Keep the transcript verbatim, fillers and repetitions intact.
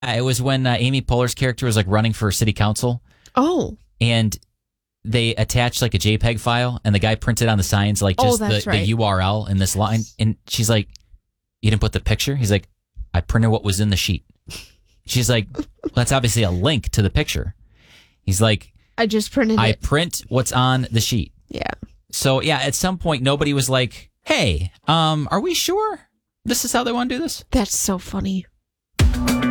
It was when uh, Amy Poehler's character was like running for city council. Oh. And they attached like a JPEG file, and the guy printed on the signs like just oh, the, right. the U R L in this line. And she's like, "You didn't put the picture?" He's like, "I printed what was in the sheet." She's like, well, "That's obviously a link to the picture." He's like, I just printed I it. print what's on the sheet. Yeah. So yeah, at some point nobody was like, "Hey, um, are we sure this is how they want to do this?" That's so funny.